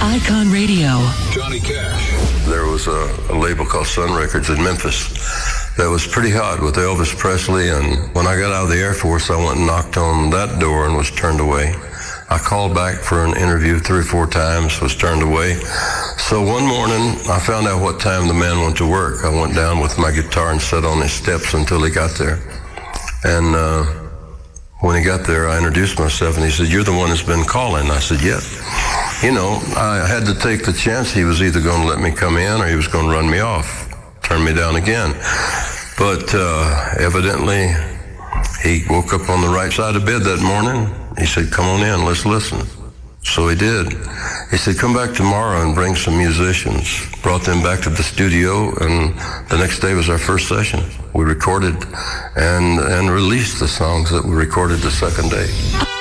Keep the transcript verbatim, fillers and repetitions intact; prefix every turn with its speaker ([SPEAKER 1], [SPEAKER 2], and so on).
[SPEAKER 1] Icon Radio.
[SPEAKER 2] Johnny Cash.
[SPEAKER 3] There was a, a label called Sun Records in Memphis that was pretty hot with Elvis Presley, and when I got out of the Air Force, I went and knocked on that door and was turned away. I called back for an interview three or four times, was turned away. So one morning, I found out what time the man went to work. I went down with my guitar and sat on his steps until he got there. And uh, when he got there, I introduced myself, and he said, "You're the one that's been calling." I said, "Yes." You know, I had to take the chance. He was either going to let me come in or he was going to run me off, turn me down again. But uh, evidently, he woke up on the right side of bed that morning. He said, "Come on in, let's listen." So he did. He said, "Come back tomorrow and bring some musicians." Brought them back to the studio, and the next day was our first session. We recorded and, and released the songs that we recorded the second day.